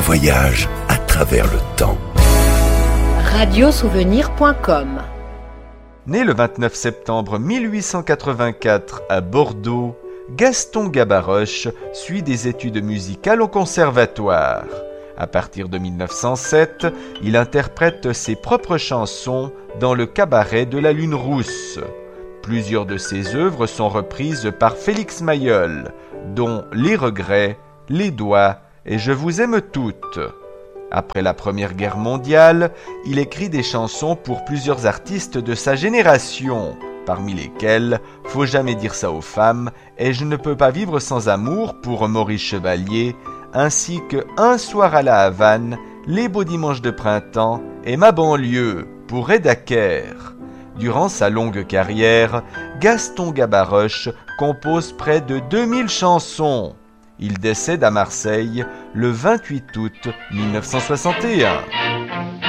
voyage à travers le temps. Radiosouvenir.com. Né le 29 septembre 1884 à Bordeaux, Gaston Gabaroche suit des études musicales au conservatoire. À partir de 1907, il interprète ses propres chansons dans le cabaret de la Lune Rousse. Plusieurs de ses œuvres sont reprises par Félix Mayol, dont Les Regrets, Les Doigts et Je vous aime toutes. Après la Première Guerre mondiale, il écrit des chansons pour plusieurs artistes de sa génération, parmi lesquels Faut jamais dire ça aux femmes et Je ne peux pas vivre sans amour pour Maurice Chevalier, ainsi que Un soir à la Havane, Les beaux dimanches de printemps et Ma banlieue pour Reda Kerr. Durant sa longue carrière, Gaston Gabaroche compose près de 2000 chansons. Il décède à Marseille le 28 août 1961.